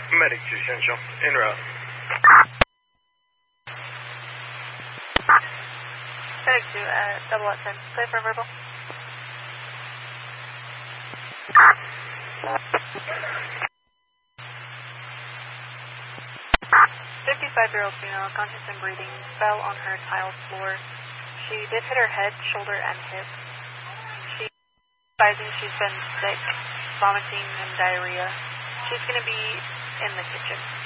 Medic 2 Central, en route. Medic 2 at double at 10. Clear for verbal. 55-year-old female, conscious and breathing, fell on her tiled floor. She did hit her head, shoulder, and hip. She's advising she's been sick, vomiting, and diarrhea. She's going to be in the kitchen.